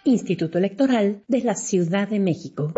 Instituto Electoral de la Ciudad de México.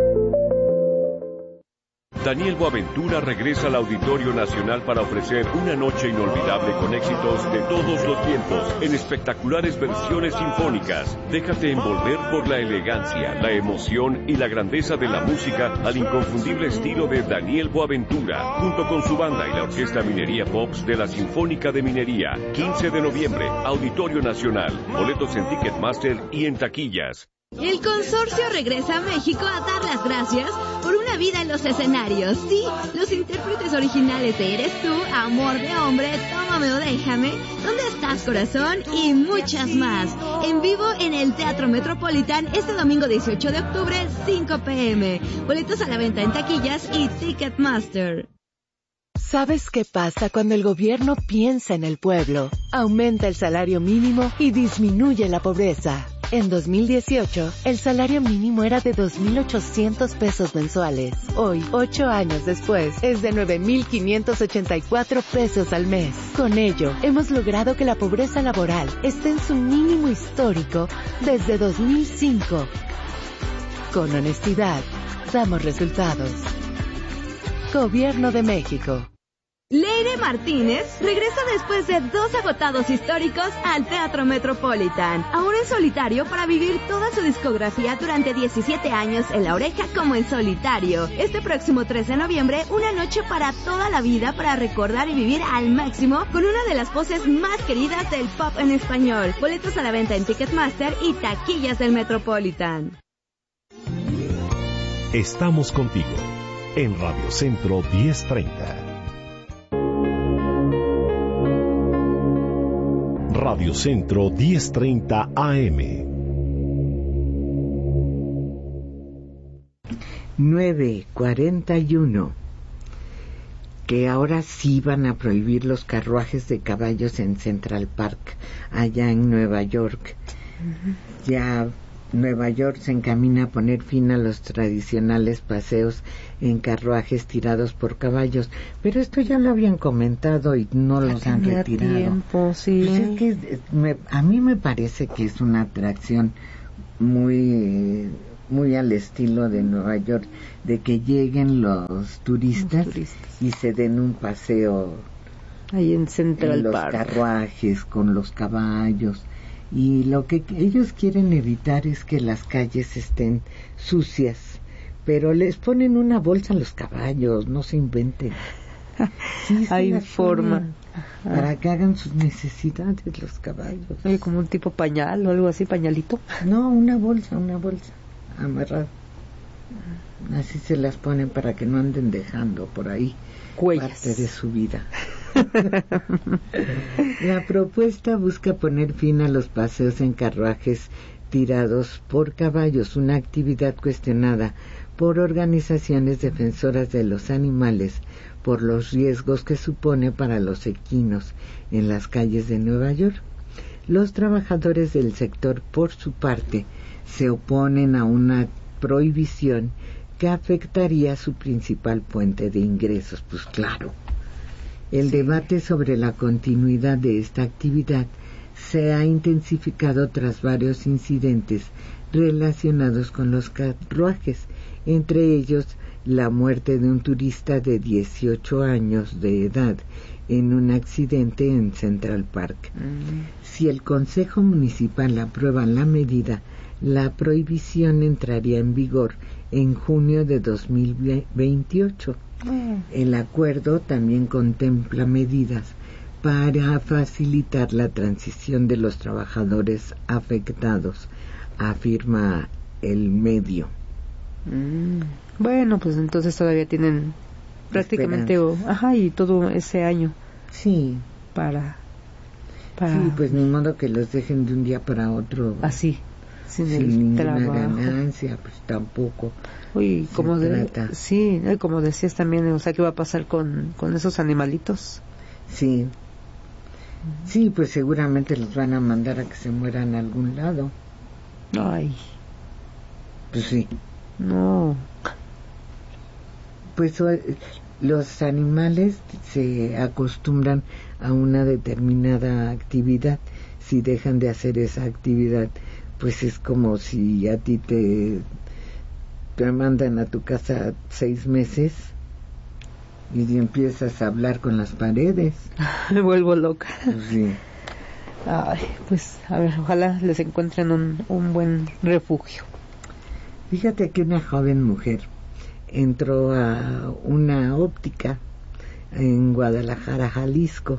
Daniel Boaventura regresa al Auditorio Nacional para ofrecer una noche inolvidable con éxitos de todos los tiempos en espectaculares versiones sinfónicas. Déjate envolver por la elegancia, la emoción y la grandeza de la música al inconfundible estilo de Daniel Boaventura, junto con su banda y la Orquesta Minería Pops de la Sinfónica de Minería. 15 de noviembre, Auditorio Nacional. Boletos en Ticketmaster y en taquillas. El consorcio regresa a México a dar las gracias por una vida en los escenarios. Sí, los intérpretes originales de Eres Tú, Amor de Hombre, Tómame o Déjame, ¿Dónde estás, corazón? Y muchas más. En vivo en el Teatro Metropolitan este domingo 18 de octubre, 5 p.m. Boletos a la venta en taquillas y Ticketmaster. ¿Sabes qué pasa cuando el gobierno piensa en el pueblo? Aumenta el salario mínimo y disminuye la pobreza. En 2018, el salario mínimo era de 2,800 pesos mensuales. Hoy, 8 años después, es de 9,584 pesos al mes. Con ello, hemos logrado que la pobreza laboral esté en su mínimo histórico desde 2005. Con honestidad, damos resultados. Gobierno de México. Leire Martínez regresa después de 2 agotados históricos al Teatro Metropolitan, ahora en solitario para vivir toda su discografía durante 17 años en La Oreja como en solitario. Este próximo 3 de noviembre, una noche para toda la vida para recordar y vivir al máximo con una de las voces más queridas del pop en español. Boletos a la venta en Ticketmaster y taquillas del Metropolitan. Estamos contigo en Radio Centro 1030. Radio Centro 1030 AM. 9:41. Que ahora sí van a prohibir los carruajes de caballos en Central Park, allá en Nueva York. Ya Nueva York se encamina a poner fin a los tradicionales paseos en carruajes tirados por caballos, pero esto ya lo habían comentado y no los han retirado. Tiempo, sí. Pues es que a mí me parece que es una atracción muy al estilo de Nueva York, de que lleguen los turistas y se den un paseo ahí en Central Park, los carruajes con los caballos. Y lo que ellos quieren evitar es que las calles estén sucias, pero les ponen una bolsa a los caballos, no se inventen. Sí, hay forma para que hagan sus necesidades los caballos. Oye, como un tipo pañal o algo así, pañalito. No, una bolsa amarrada. Así se las ponen para que no anden dejando por ahí huellas, parte de su vida. La propuesta busca poner fin a los paseos en carruajes tirados por caballos, una actividad cuestionada por organizaciones defensoras de los animales por los riesgos que supone para los equinos en las calles de Nueva York. Los trabajadores del sector, por su parte, se oponen a una prohibición que afectaría su principal fuente de ingresos. Pues claro. El debate sobre la continuidad de esta actividad se ha intensificado tras varios incidentes relacionados con los carruajes, entre ellos la muerte de un turista de 18 años de edad en un accidente en Central Park. Si el Consejo Municipal aprueba la medida, la prohibición entraría en vigor en junio de 2028. El acuerdo también contempla medidas para facilitar la transición de los trabajadores afectados, afirma el medio. Bueno, pues entonces todavía tienen prácticamente y todo ese año. Sí. Para sí, pues ni modo que los dejen de un día para otro. Así. Sin ninguna trabajo. Ganancia, pues tampoco. Uy, como como decías también, o sea, ¿qué va a pasar con esos animalitos? Sí. Sí, pues seguramente los van a mandar a que se mueran a algún lado. Ay. Pues sí. No. Pues los animales se acostumbran a una determinada actividad. Si dejan de hacer esa actividad, pues es como si a ti te mandan a tu casa 6 meses y empiezas a hablar con las paredes. Me vuelvo loca. Sí. Ay, pues a ver, ojalá les encuentren un buen refugio. Fíjate que una joven mujer entró a una óptica en Guadalajara, Jalisco,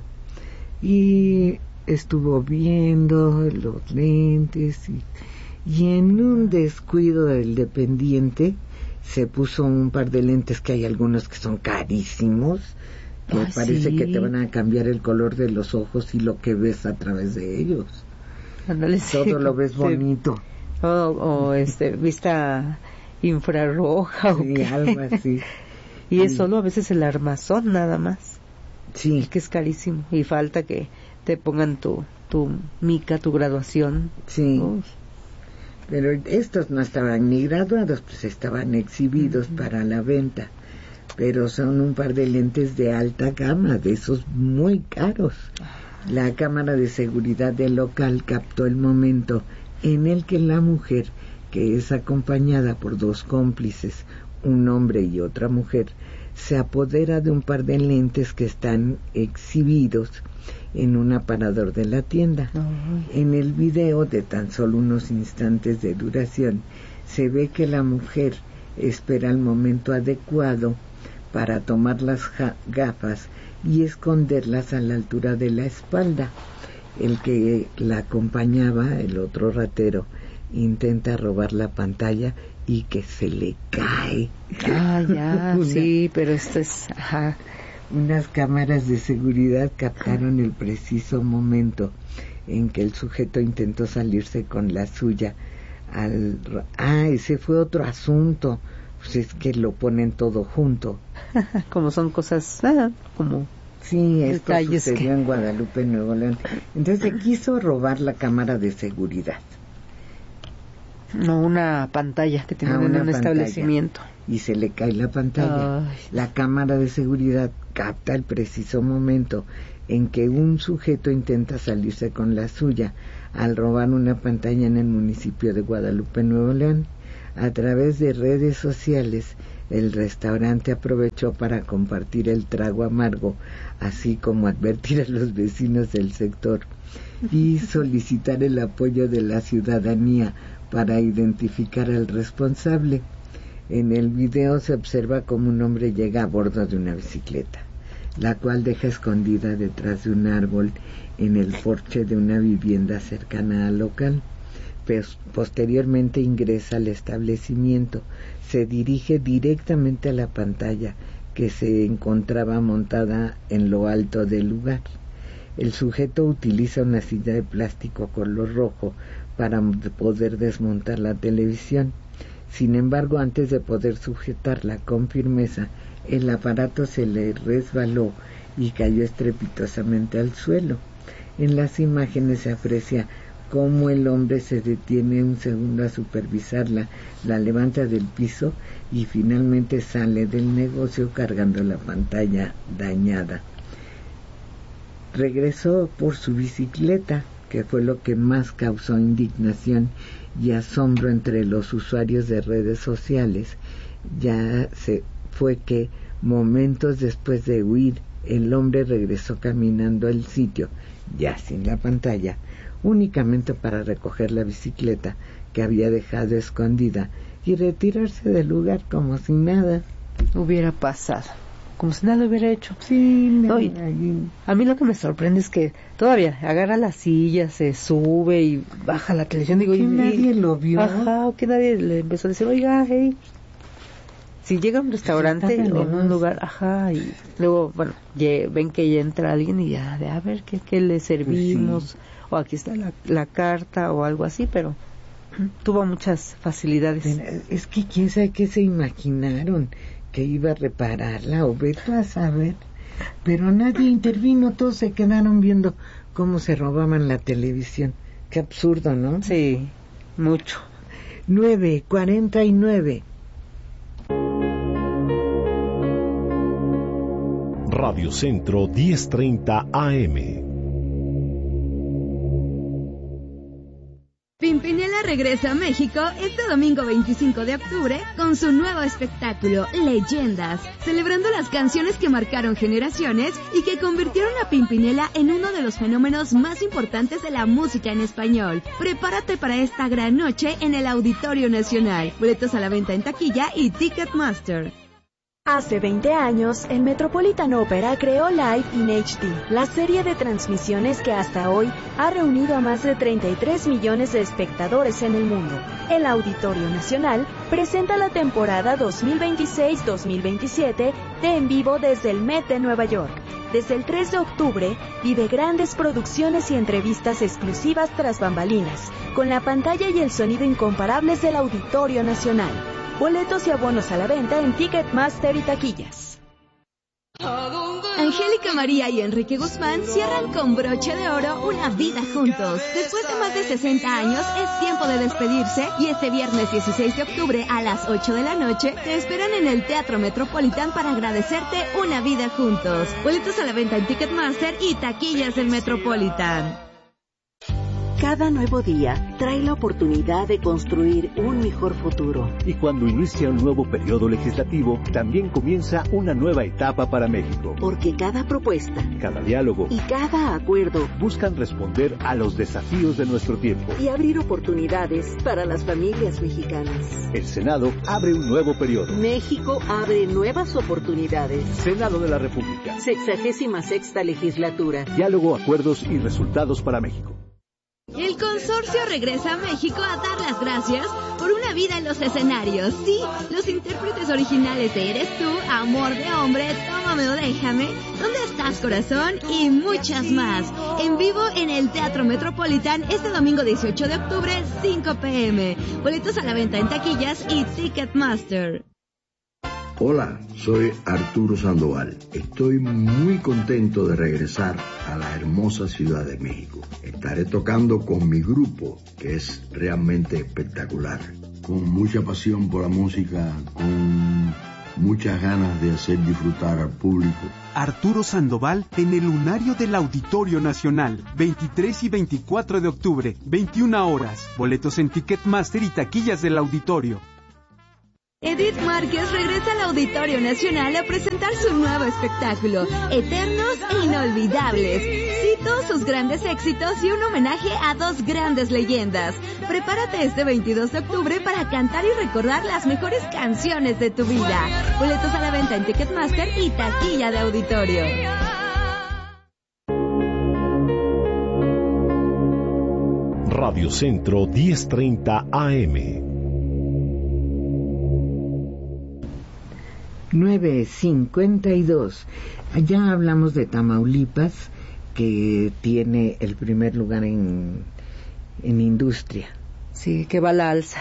y estuvo viendo los lentes y en un descuido del dependiente se puso un par de lentes, que hay algunos que son carísimos, que parece que te van a cambiar el color de los ojos y lo que ves a través de ellos. Ándale, todo lo ves bonito. O vista infrarroja, sí, o algo así. Y es solo a veces el armazón nada más. Sí. El que es carísimo y falta que te pongan tu mica, tu graduación. Sí. Pero estos no estaban ni graduados, pues estaban exhibidos para la venta. Pero son un par de lentes de alta gama, de esos muy caros. La cámara de seguridad del local captó el momento en el que la mujer, que es acompañada por 2 cómplices, un hombre y otra mujer, se apodera de un par de lentes que están exhibidos en un aparador de la tienda. En el video, de tan solo unos instantes de duración, se ve que la mujer espera el momento adecuado para tomar las gafas y esconderlas a la altura de la espalda. El que la acompañaba, el otro ratero, intenta robar la pantalla y que se le cae. Ya, sí, pero esto es... Ajá. Unas cámaras de seguridad captaron el preciso momento en que el sujeto intentó salirse con la suya. Ese fue otro asunto. Pues es que lo ponen todo junto. Como son cosas, como... Sí, esto sucedió en Guadalupe, Nuevo León. Entonces se quiso robar la cámara de seguridad. No, una pantalla que tienen en un establecimiento. Y se le cae la pantalla. Ay. La cámara de seguridad capta el preciso momento en que un sujeto intenta salirse con la suya al robar una pantalla en el municipio de Guadalupe, Nuevo León. A través de redes sociales, el restaurante aprovechó para compartir el trago amargo, así como advertir a los vecinos del sector y solicitar el apoyo de la ciudadanía para identificar al responsable. En el video se observa cómo un hombre llega a bordo de una bicicleta, la cual deja escondida detrás de un árbol en el porche de una vivienda cercana al local. Posteriormente ingresa al establecimiento, se dirige directamente a la pantalla que se encontraba montada en lo alto del lugar. El sujeto utiliza una silla de plástico color rojo para poder desmontar la televisión. Sin embargo, antes de poder sujetarla con firmeza, el aparato se le resbaló y cayó estrepitosamente al suelo. En las imágenes se aprecia cómo el hombre se detiene un segundo a supervisarla, la levanta del piso y finalmente sale del negocio cargando la pantalla dañada. Regresó por su bicicleta, que fue lo que más causó indignación y asombro entre los usuarios de redes sociales. Fue que momentos después de huir, el hombre regresó caminando al sitio, ya sin la pantalla, únicamente para recoger la bicicleta que había dejado escondida y retirarse del lugar como si nada hubiera pasado, como si nada hubiera hecho. Sí, no, a mí lo que me sorprende es que todavía agarra la silla, se sube y baja la televisión. Digo, nadie lo vio. Ajá, o que nadie le empezó a decir, oiga, hey. Si llega a un restaurante o en un lugar, ajá, y luego, bueno, ven que ya entra alguien y ya, a ver, ¿qué le servimos? Sí. O aquí está la carta o algo así, pero tuvo muchas facilidades. Es que quién sabe qué se imaginaron, que iba a repararla o vete a saber, pero nadie intervino, todos se quedaron viendo cómo se robaban la televisión. Qué absurdo, ¿no? Sí, mucho. 9:49. Radio Centro 1030 AM. Pimpinela regresa a México este domingo 25 de octubre con su nuevo espectáculo, Leyendas, celebrando las canciones que marcaron generaciones y que convirtieron a Pimpinela en uno de los fenómenos más importantes de la música en español. Prepárate para esta gran noche en el Auditorio Nacional. Boletos a la venta en taquilla y Ticketmaster. Hace 20 años, el Metropolitan Opera creó Live in HD, la serie de transmisiones que hasta hoy ha reunido a más de 33 millones de espectadores en el mundo. El Auditorio Nacional presenta la temporada 2026-2027 de En Vivo desde el Met de Nueva York. Desde el 3 de octubre, vive grandes producciones y entrevistas exclusivas tras bambalinas, con la pantalla y el sonido incomparables del Auditorio Nacional. Boletos y abonos a la venta en Ticketmaster y taquillas. Angélica María y Enrique Guzmán cierran con broche de oro una vida juntos. Después de más de 60 años, es tiempo de despedirse y este viernes 16 de octubre a las 8 de la noche te esperan en el Teatro Metropolitan para agradecerte una vida juntos. Boletos a la venta en Ticketmaster y taquillas del Metropolitan. Cada nuevo día trae la oportunidad de construir un mejor futuro. Y cuando inicia un nuevo periodo legislativo, también comienza una nueva etapa para México. Porque cada propuesta, cada diálogo y cada acuerdo buscan responder a los desafíos de nuestro tiempo y abrir oportunidades para las familias mexicanas. El Senado abre un nuevo periodo. México abre nuevas oportunidades. Senado de la República. 66ª legislatura. Diálogo, acuerdos y resultados para México. El consorcio regresa a México a dar las gracias por una vida en los escenarios. Sí, los intérpretes originales de Eres Tú, Amor de Hombre, Tómame o Déjame, ¿Dónde estás, corazón? Y muchas más. En vivo en el Teatro Metropolitan este domingo 18 de octubre, 5 p.m. Boletos a la venta en taquillas y Ticketmaster. Hola, soy Arturo Sandoval. Estoy muy contento de regresar a la hermosa Ciudad de México. Estaré tocando con mi grupo, que es realmente espectacular. Con mucha pasión por la música, con muchas ganas de hacer disfrutar al público. Arturo Sandoval en el Lunario del Auditorio Nacional, 23 y 24 de octubre, 21 horas. Boletos en Ticketmaster y taquillas del auditorio. Edith Márquez regresa al Auditorio Nacional a presentar su nuevo espectáculo, Eternos e Inolvidables. Sí, todos sus grandes éxitos y un homenaje a dos grandes leyendas. Prepárate este 22 de octubre para cantar y recordar las mejores canciones de tu vida. Boletos a la venta en Ticketmaster y taquilla de auditorio. Radio Centro 1030 AM. 9:52. Ya hablamos de Tamaulipas, que tiene el primer lugar en industria. Sí, que va a la alza.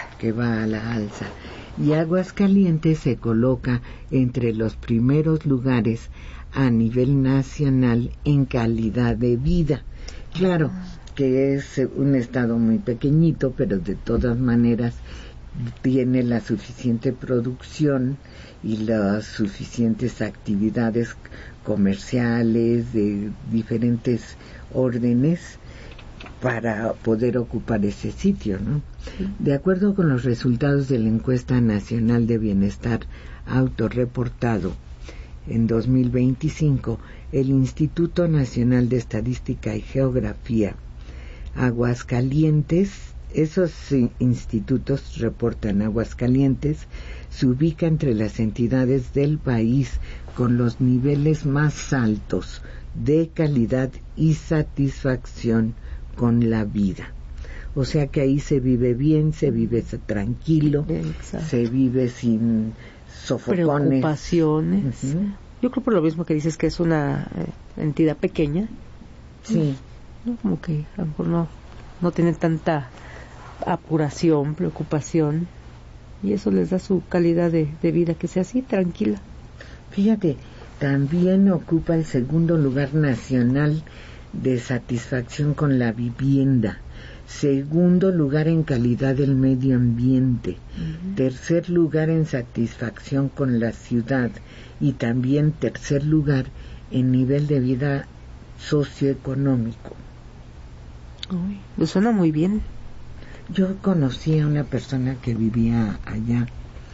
Y Aguascalientes se coloca entre los primeros lugares a nivel nacional en calidad de vida. Claro que es un estado muy pequeñito, pero de todas maneras tiene la suficiente producción y las suficientes actividades comerciales de diferentes órdenes para poder ocupar ese sitio, ¿no? Sí. De acuerdo con los resultados de la Encuesta Nacional de Bienestar autorreportado en 2025, el Instituto Nacional de Estadística y Geografía, Aguascalientes, esos institutos reportan Aguascalientes se ubica entre las entidades del país con los niveles más altos de calidad y satisfacción con la vida. O sea que ahí se vive bien, se vive tranquilo, exacto, se vive sin sofocones, preocupaciones. Uh-huh. Yo creo por lo mismo que dices que es una entidad pequeña. Sí. ¿No? Como que a lo mejor no tiene tanta apuración, preocupación, y eso les da su calidad de vida, que sea así, tranquila. Fíjate, también ocupa el segundo lugar nacional de satisfacción con la vivienda, segundo lugar en calidad del medio ambiente, tercer lugar en satisfacción con la ciudad y también tercer lugar en nivel de vida socioeconómico. Uy, lo suena muy bien. Yo conocí a una persona que vivía allá,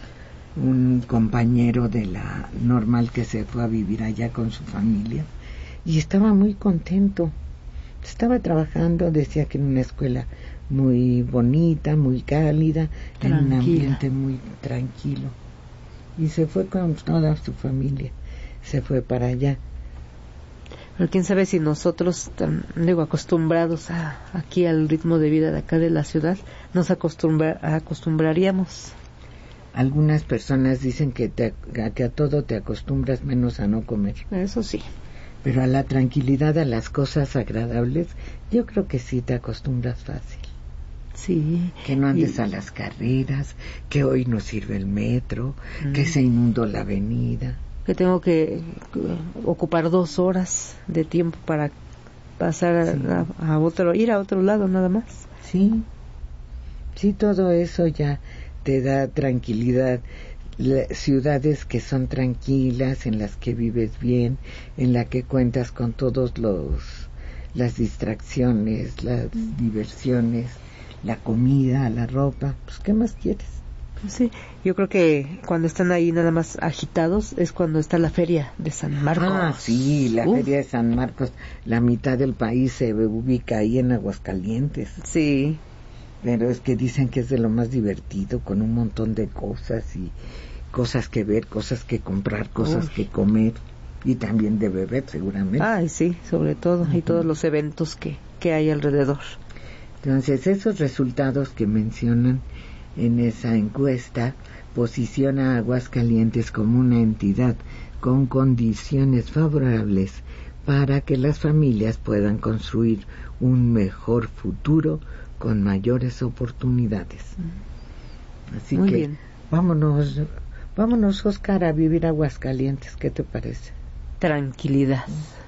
un compañero de la Normal que se fue a vivir allá con su familia y estaba muy contento. Estaba trabajando, decía que en una escuela muy bonita, muy cálida, en un ambiente muy tranquilo. Y se fue con toda su familia, se fue para allá. Pero quién sabe si nosotros, acostumbrados aquí al ritmo de vida de acá de la ciudad, nos acostumbraríamos. Algunas personas dicen que a todo te acostumbras menos a no comer. Eso sí. Pero a la tranquilidad, a las cosas agradables, yo creo que sí te acostumbras fácil. Sí. Que no andes a las carreras, que hoy no sirve el metro, que se inundó la avenida. Que tengo que ocupar 2 horas de tiempo para pasar ir a otro lado nada más. Sí, todo eso ya te da tranquilidad. Ciudades que son tranquilas, en las que vives bien, en la que cuentas con todos las distracciones, las diversiones, la comida, la ropa, pues ¿qué más quieres? Sí, yo creo que cuando están ahí nada más agitados es cuando está la feria de San Marcos. Ah, sí, la feria de San Marcos, la mitad del país se ubica ahí en Aguascalientes. Sí. Pero es que dicen que es de lo más divertido, con un montón de cosas y cosas que ver, cosas que comprar, cosas que comer y también de beber seguramente. Ay, sí, sobre todo, y todos los eventos que hay alrededor. Entonces, esos resultados que mencionan en esa encuesta posiciona a Aguascalientes como una entidad con condiciones favorables para que las familias puedan construir un mejor futuro con mayores oportunidades. Así muy que bien. Vámonos, Oscar, a vivir a Aguascalientes. ¿Qué te parece? Tranquilidad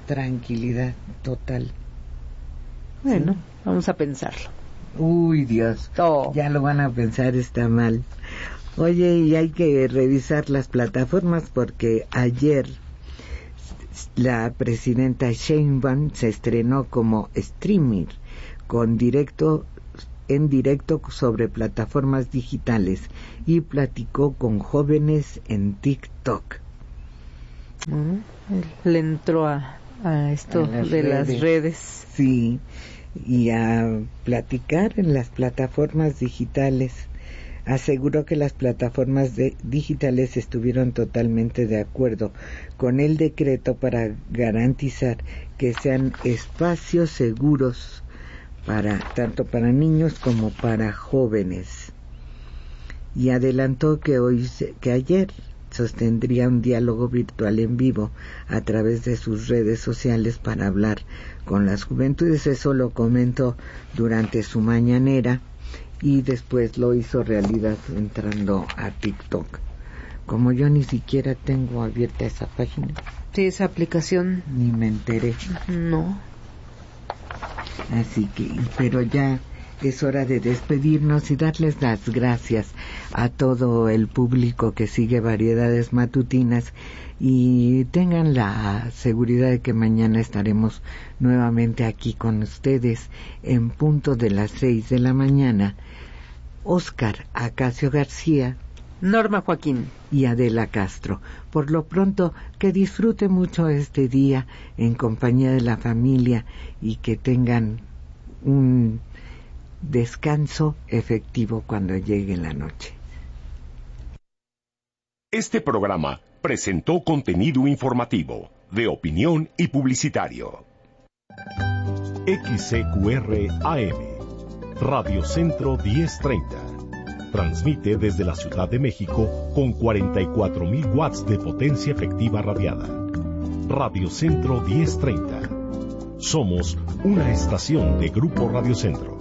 total. Bueno, vamos a pensarlo. Uy, Dios, ya lo van a pensar, está mal. Oye, y hay que revisar las plataformas porque ayer la presidenta Sheinbaum se estrenó como streamer en directo sobre plataformas digitales y platicó con jóvenes en TikTok. Le entró a esto de las redes. Sí, y a platicar en las plataformas digitales. Aseguró que las plataformas digitales estuvieron totalmente de acuerdo con el decreto para garantizar que sean espacios seguros tanto para niños como para jóvenes. Y adelantó que ayer sostendría un diálogo virtual en vivo a través de sus redes sociales para hablar con las juventudes. Eso lo comentó durante su mañanera y después lo hizo realidad entrando a TikTok. Como yo ni siquiera tengo abierta esa página. Sí, esa aplicación. Ni me enteré. No. Así que, pero ya es hora de despedirnos y darles las gracias a todo el público que sigue Variedades Matutinas y tengan la seguridad de que mañana estaremos nuevamente aquí con ustedes en punto de las 6 de la mañana. Óscar Acacio García, Norma Joaquín y Adela Castro. Por lo pronto, que disfrute mucho este día en compañía de la familia y que tengan un descanso efectivo cuando llegue la noche. Este programa presentó contenido informativo, de opinión y publicitario. XCQR AM, Radio Centro 1030. Transmite desde la Ciudad de México con 44,000 watts de potencia efectiva radiada. Radio Centro 1030. Somos una estación de Grupo Radio Centro.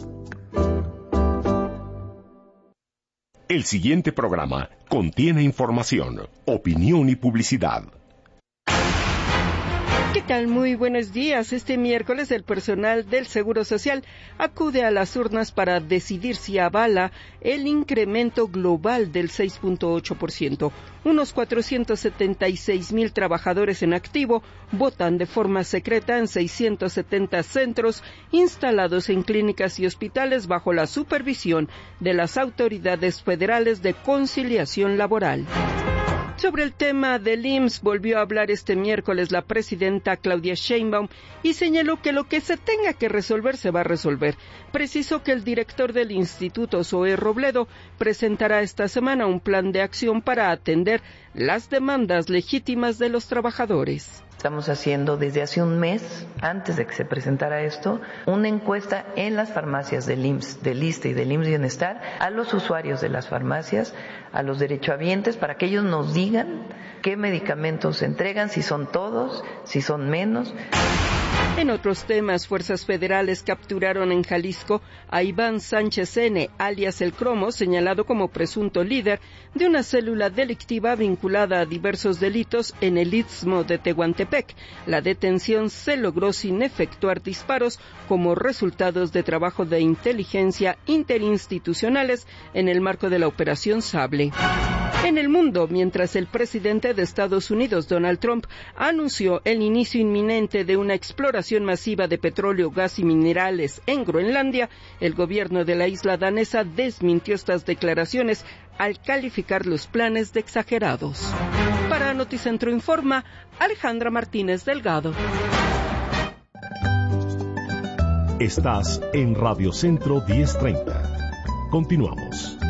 El siguiente programa contiene información, opinión y publicidad. ¿Qué tal? Muy buenos días. Este miércoles el personal del Seguro Social acude a las urnas para decidir si avala el incremento global del 6.8%. Unos 476,000 trabajadores en activo votan de forma secreta en 670 centros instalados en clínicas y hospitales bajo la supervisión de las autoridades federales de conciliación laboral. Sobre el tema del IMSS volvió a hablar este miércoles la presidenta Claudia Sheinbaum y señaló que lo que se tenga que resolver se va a resolver. Precisó que el director del instituto, Zoé Robledo, presentará esta semana un plan de acción para atender las demandas legítimas de los trabajadores. Estamos haciendo desde hace un mes, antes de que se presentara esto, una encuesta en las farmacias del IMSS, del ISSSTE y del IMSS Bienestar, a los usuarios de las farmacias, a los derechohabientes, para que ellos nos digan qué medicamentos se entregan, si son todos, si son menos. En otros temas, fuerzas federales capturaron en Jalisco a Iván Sánchez N., alias El Cromo, señalado como presunto líder de una célula delictiva vinculada a diversos delitos en el Istmo de Tehuantepec. La detención se logró sin efectuar disparos como resultados de trabajo de inteligencia interinstitucionales en el marco de la Operación Sable. En el mundo, mientras el presidente de Estados Unidos, Donald Trump, anunció el inicio inminente de una exploración masiva de petróleo, gas y minerales en Groenlandia, el gobierno de la isla danesa desmintió estas declaraciones al calificar los planes de exagerados. Para Noticentro Informa, Alejandra Martínez Delgado. Estás en Radio Centro 1030. Continuamos.